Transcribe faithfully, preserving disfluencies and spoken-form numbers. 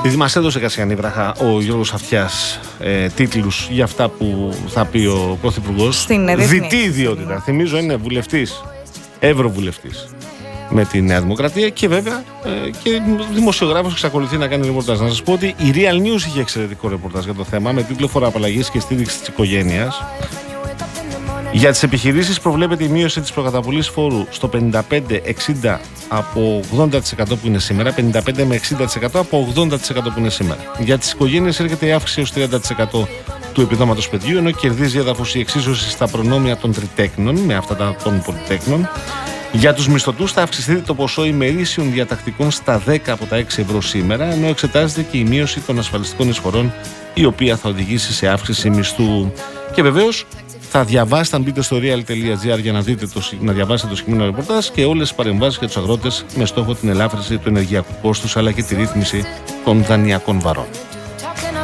Ήδη μας έδωσε Κασιανή Βράχα ο Γιώργος Αυτιάς ε, τίτλους για αυτά που θα πει ο Πρωθυπουργός. Διτή ιδιότητα. Θυμίζω είναι βουλευτής, ευρωβουλευτής με τη Νέα Δημοκρατία και βέβαια ε, και δημοσιογράφος εξακολουθεί να κάνει ρεπορτάζ. Να σας πω ότι η Real News είχε εξαιρετικό ρεπορτάζ για το θέμα με τίτλο «Φοροαπαλλαγής και στήριξη της οικογένειας». Για τις επιχειρήσεις προβλέπεται η μείωση της προκαταβολής φόρου στο πενήντα πέντε εξήντα από ογδόντα τοις εκατό που είναι σήμερα, πενήντα πέντε με εξήντα τοις εκατό από ογδόντα τοις εκατό που είναι σήμερα. Για τις οικογένειες έρχεται η αύξηση έως τριάντα τοις εκατό του επιδόματος παιδιού, ενώ κερδίζει έδαφος η εξίσωση στα προνόμια των τριτέκνων με αυτά των πολυτέκνων. Για τους μισθωτούς θα αυξηθεί το ποσό ημερήσιων διατακτικών στα δέκα από τα έξι ευρώ σήμερα, ενώ εξετάζεται και η μείωση των ασφαλιστικών εισφορών, η οποία θα οδηγήσει σε αύξηση μισθού. Και βεβαίως θα διαβάσετε, αν μπείτε στο real τελεία gr για να, δείτε το, να διαβάσετε το συγκεκριμένο ρεπορτάζ και όλες τις παρεμβάσεις για τους αγρότες με στόχο την ελάφρυνση του ενεργειακού κόστους αλλά και τη ρύθμιση των δανειακών βαρών.